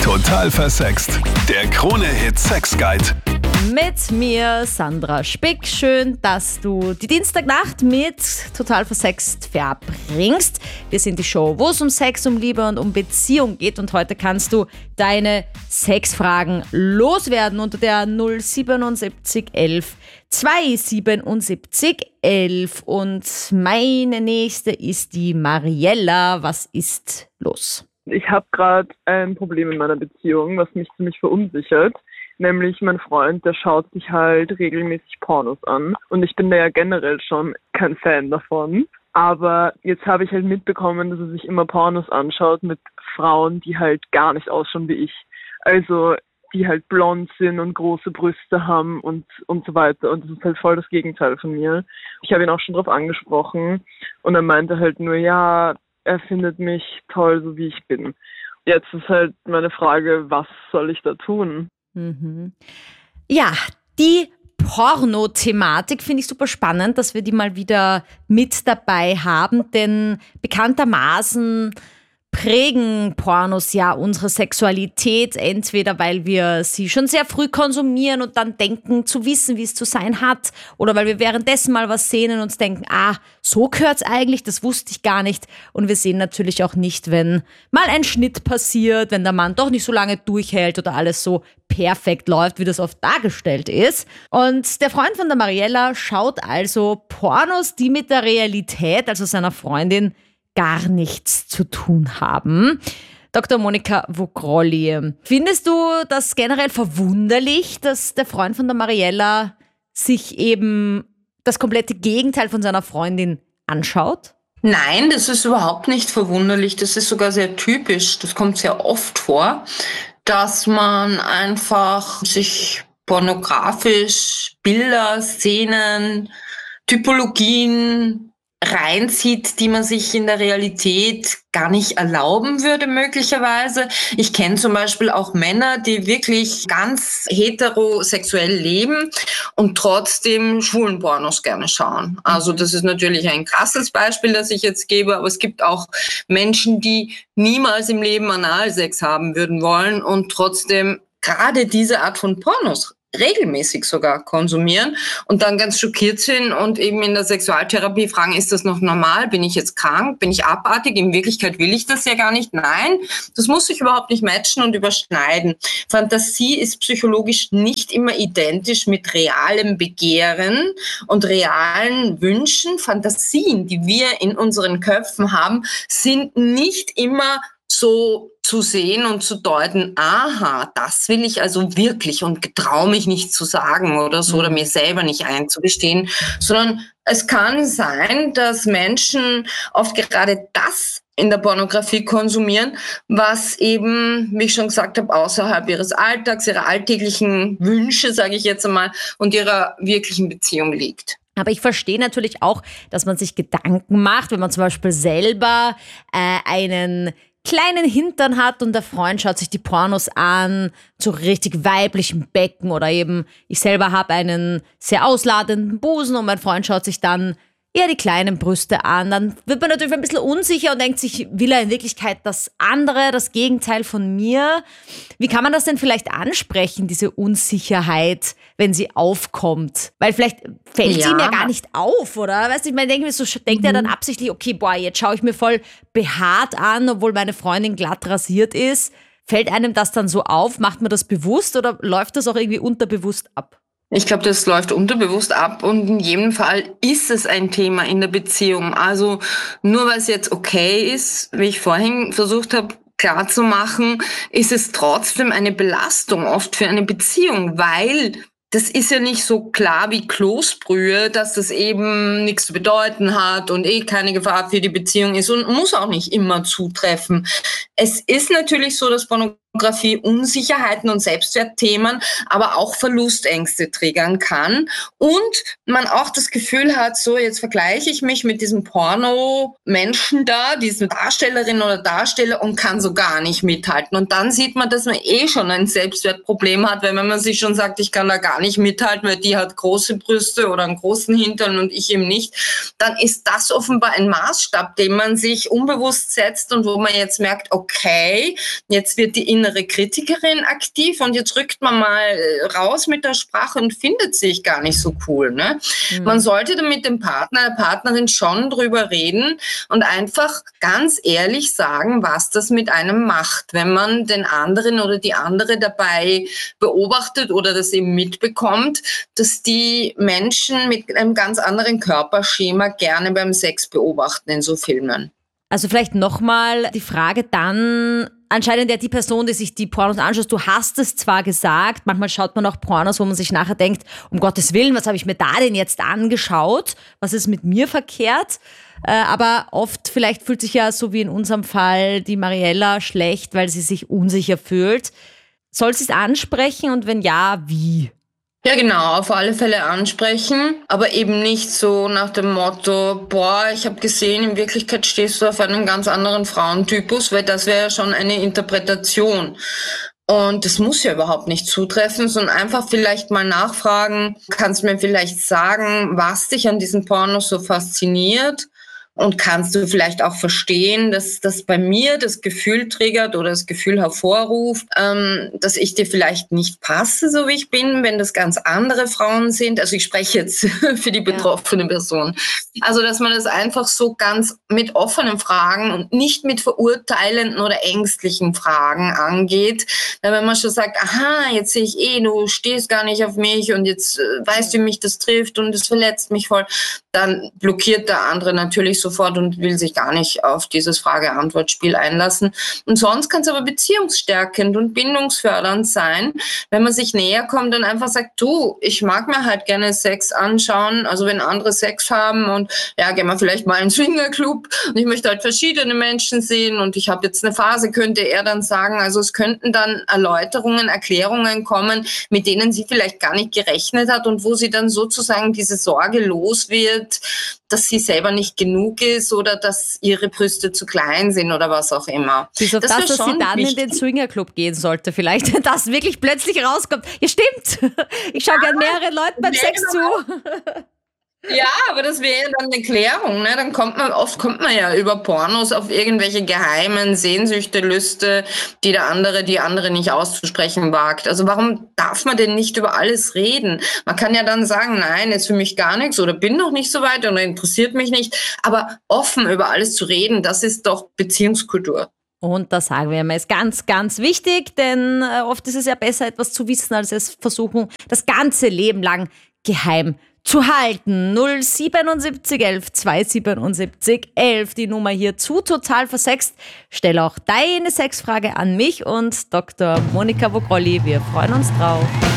Total versext. Der Krone-Hit Sex Guide. Mit mir, Sandra Spick. Schön, dass du die Dienstagnacht mit Total versext verbringst. Wir sind die Show, wo es um Sex, um Liebe und um Beziehung geht. Und heute kannst du deine Sexfragen loswerden unter der 077 11 277 11. Und meine nächste ist die Mariella. Was ist los? Ich habe gerade ein Problem in meiner Beziehung, was mich ziemlich verunsichert. Nämlich mein Freund, der schaut sich halt regelmäßig Pornos an. Und ich bin da ja generell schon kein Fan davon. Aber jetzt habe ich halt mitbekommen, dass er sich immer Pornos anschaut mit Frauen, die halt gar nicht ausschauen wie ich. Also die halt blond sind und große Brüste haben und so weiter. Und das ist halt voll das Gegenteil von mir. Ich habe ihn auch schon drauf angesprochen. Und er meinte halt nur, ja, er findet mich toll, so wie ich bin. Jetzt ist halt meine Frage, was soll ich da tun? Ja, die Porno-Thematik finde ich super spannend, dass wir die mal wieder mit dabei haben, denn bekanntermaßen prägen Pornos ja unsere Sexualität, entweder weil wir sie schon sehr früh konsumieren und dann denken zu wissen, wie es zu sein hat, oder weil wir währenddessen mal was sehen und uns denken, so gehört's eigentlich, das wusste ich gar nicht. Und wir sehen natürlich auch nicht, wenn mal ein Schnitt passiert, wenn der Mann doch nicht so lange durchhält oder alles so perfekt läuft, wie das oft dargestellt ist. Und der Freund von der Mariella schaut also Pornos, die mit der Realität, also seiner Freundin, gar nichts zu tun haben. Dr. Monika Vogrolli, findest du das generell verwunderlich, dass der Freund von der Mariella sich eben das komplette Gegenteil von seiner Freundin anschaut? Nein, das ist überhaupt nicht verwunderlich. Das ist sogar sehr typisch. Das kommt sehr oft vor, dass man einfach sich pornografisch Bilder, Szenen, Typologien reinzieht, die man sich in der Realität gar nicht erlauben würde möglicherweise. Ich kenne zum Beispiel auch Männer, die wirklich ganz heterosexuell leben und trotzdem schwulen Pornos gerne schauen. Also das ist natürlich ein krasses Beispiel, das ich jetzt gebe, aber es gibt auch Menschen, die niemals im Leben Analsex haben würden wollen und trotzdem gerade diese Art von Pornos regelmäßig sogar konsumieren und dann ganz schockiert sind und eben in der Sexualtherapie fragen, ist das noch normal? Bin ich jetzt krank? Bin ich abartig? In Wirklichkeit will ich das ja gar nicht. Nein, das muss sich überhaupt nicht matchen und überschneiden. Fantasie ist psychologisch nicht immer identisch mit realem Begehren und realen Wünschen. Fantasien, die wir in unseren Köpfen haben, sind nicht immer so zu sehen und zu deuten, aha, das will ich also wirklich und traue mich nicht zu sagen oder so oder mir selber nicht einzugestehen, sondern es kann sein, dass Menschen oft gerade das in der Pornografie konsumieren, was eben, wie ich schon gesagt habe, außerhalb ihres Alltags, ihrer alltäglichen Wünsche, sage ich jetzt einmal, und ihrer wirklichen Beziehung liegt. Aber ich verstehe natürlich auch, dass man sich Gedanken macht, wenn man zum Beispiel selber einen kleinen Hintern hat und der Freund schaut sich die Pornos an, zu richtig weiblichem Becken oder eben ich selber habe einen sehr ausladenden Busen und mein Freund schaut sich dann eher die kleinen Brüste an. Dann wird man natürlich ein bisschen unsicher und denkt sich, will er in Wirklichkeit das andere, das Gegenteil von mir? Wie kann man das denn vielleicht ansprechen, diese Unsicherheit, wenn sie aufkommt? Weil vielleicht fällt sie ihm ja gar nicht auf, oder? Weißt du, ich meine, denkt er dann absichtlich, okay, jetzt schaue ich mir voll behaart an, obwohl meine Freundin glatt rasiert ist. Fällt einem das dann so auf? Macht man das bewusst oder läuft das auch irgendwie unterbewusst ab? Ich glaube, das läuft unterbewusst ab und in jedem Fall ist es ein Thema in der Beziehung. Also nur weil es jetzt okay ist, wie ich vorhin versucht habe klarzumachen, ist es trotzdem eine Belastung oft für eine Beziehung, weil das ist ja nicht so klar wie Kloßbrühe, dass das eben nichts zu bedeuten hat und keine Gefahr für die Beziehung ist und muss auch nicht immer zutreffen. Es ist natürlich so, dass Pornografie Unsicherheiten und Selbstwertthemen, aber auch Verlustängste triggern kann und man auch das Gefühl hat, so jetzt vergleiche ich mich mit diesem Porno-Menschen da, diese Darstellerin oder Darsteller und kann so gar nicht mithalten. Und dann sieht man, dass man schon ein Selbstwertproblem hat, weil wenn man sich schon sagt, ich kann da gar nicht mithalten, weil die hat große Brüste oder einen großen Hintern und ich eben nicht, dann ist das offenbar ein Maßstab, den man sich unbewusst setzt und wo man jetzt merkt, okay, jetzt wird die innere innere Kritikerin aktiv und jetzt rückt man mal raus mit der Sprache und findet sich gar nicht so cool. Ne? Man sollte dann mit dem Partner, der Partnerin schon drüber reden und einfach ganz ehrlich sagen, was das mit einem macht, wenn man den anderen oder die andere dabei beobachtet oder das eben mitbekommt, dass die Menschen mit einem ganz anderen Körperschema gerne beim Sex beobachten in so Filmen. Also vielleicht nochmal die Frage dann, anscheinend ja die Person, die sich die Pornos anschaut, du hast es zwar gesagt, manchmal schaut man auch Pornos, wo man sich nachher denkt, um Gottes Willen, was habe ich mir da denn jetzt angeschaut? Was ist mit mir verkehrt? Aber oft vielleicht fühlt sich ja, so wie in unserem Fall, die Mariella schlecht, weil sie sich unsicher fühlt. Soll sie es ansprechen und wenn ja, wie? Ja, genau, auf alle Fälle ansprechen, aber eben nicht so nach dem Motto, boah, ich habe gesehen, in Wirklichkeit stehst du auf einen ganz anderen Frauentypus, weil das wäre ja schon eine Interpretation. Und das muss ja überhaupt nicht zutreffen, sondern einfach vielleicht mal nachfragen, kannst du mir vielleicht sagen, was dich an diesen Pornos so fasziniert? Und kannst du vielleicht auch verstehen, dass das bei mir das Gefühl triggert oder das Gefühl hervorruft, dass ich dir vielleicht nicht passe, so wie ich bin, wenn das ganz andere Frauen sind. Also ich spreche jetzt für die betroffene Person. Also dass man das einfach so ganz mit offenen Fragen und nicht mit verurteilenden oder ängstlichen Fragen angeht. Weil wenn man schon sagt, aha, jetzt sehe ich du stehst gar nicht auf mich und jetzt weißt du, wie mich das trifft und es verletzt mich voll, dann blockiert der andere natürlich sofort und will sich gar nicht auf dieses Frage-Antwort-Spiel einlassen. Und sonst kann es aber beziehungsstärkend und bindungsfördernd sein, wenn man sich näher kommt und einfach sagt, du, ich mag mir halt gerne Sex anschauen, also wenn andere Sex haben und ja, gehen wir vielleicht mal in einen Swingerclub und ich möchte halt verschiedene Menschen sehen und ich habe jetzt eine Phase, könnte er dann sagen, also es könnten dann Erläuterungen, Erklärungen kommen, mit denen sie vielleicht gar nicht gerechnet hat und wo sie dann sozusagen diese Sorge los wird, dass sie selber nicht genug ist oder dass ihre Brüste zu klein sind oder was auch immer. Bis auf das, dass sie dann in den Swingerclub gehen sollte vielleicht, dass wirklich plötzlich rauskommt. Ja, stimmt. Ich schaue gern mehreren Leuten beim Sex zu. Ja, aber das wäre dann eine Klärung, ne? Dann kommt man ja über Pornos auf irgendwelche geheimen Sehnsüchte, Lüste, die die andere nicht auszusprechen wagt. Also warum darf man denn nicht über alles reden? Man kann ja dann sagen, nein, ist für mich gar nichts oder bin noch nicht so weit oder interessiert mich nicht. Aber offen über alles zu reden, das ist doch Beziehungskultur. Und das sagen wir immer, ist ganz, ganz wichtig, denn oft ist es ja besser, etwas zu wissen, als es versuchen, das ganze Leben lang geheim zu halten. 077 11 277 11, die Nummer hier zu Total Versext. Stell auch deine Sexfrage an mich und Dr. Monika Vogrolli. Wir freuen uns drauf.